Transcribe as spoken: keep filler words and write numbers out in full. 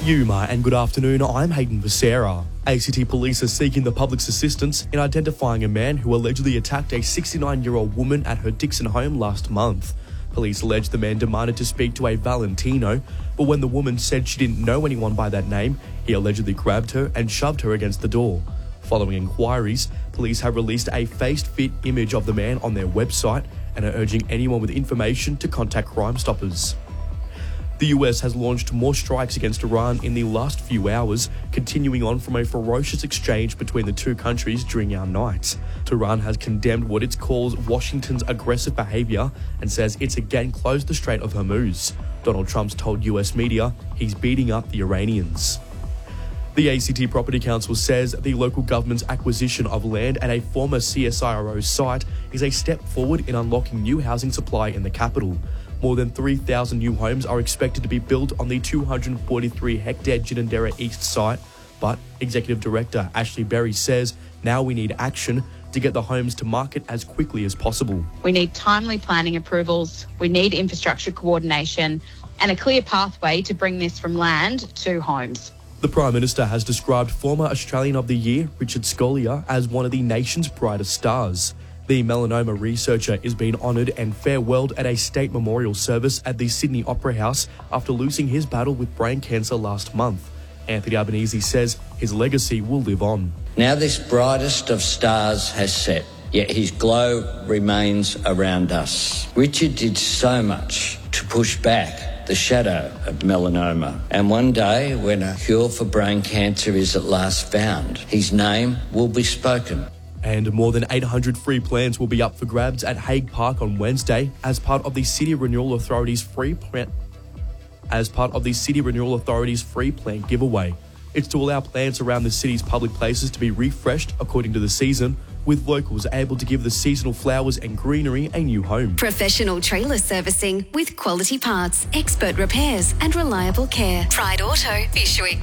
Yuma and good afternoon, I'm Hayden Becerra. A C T police are seeking the public's assistance in identifying a man who allegedly attacked a sixty-nine-year-old woman at her Dixon home last month. Police allege the man demanded to speak to a Valentino, but when the woman said she didn't know anyone by that name, he allegedly grabbed her and shoved her against the door. Following inquiries, police have released a face-fit image of the man on their website and are urging anyone with information to contact Crime Stoppers. The U S has launched more strikes against Iran in the last few hours, continuing on from a ferocious exchange between the two countries during our night. Tehran has condemned what it calls Washington's aggressive behaviour and says it's again closed the Strait of Hormuz. Donald Trump's told U S media he's beating up the Iranians. The A C T Property Council says the local government's acquisition of land at a former C S I R O site is a step forward in unlocking new housing supply in the capital. More than three thousand new homes are expected to be built on the two hundred forty-three hectare Ginninderra East site, but Executive Director Ashley Berry says now we need action to get the homes to market as quickly as possible. We need timely planning approvals, we need infrastructure coordination and a clear pathway to bring this from land to homes. The Prime Minister has described former Australian of the Year, Richard Scolia, as one of the nation's brightest stars. The melanoma researcher is being honoured and farewelled at a state memorial service at the Sydney Opera House after losing his battle with brain cancer last month. Anthony Albanese says his legacy will live on. Now this brightest of stars has set, yet his glow remains around us. Richard did so much to push back the shadow of melanoma. And one day, when a cure for brain cancer is at last found, his name will be spoken. And more than eight hundred free plans will be up for grabs at Hague Park on Wednesday as part of the City Renewal Authority's free plan. As part of the City Renewal Authority's free plan giveaway. It's to allow plants around the city's public places to be refreshed according to the season, with locals able to give the seasonal flowers and greenery a new home. Professional trailer servicing with quality parts, expert repairs and reliable care. Pride Auto, Fyshwick.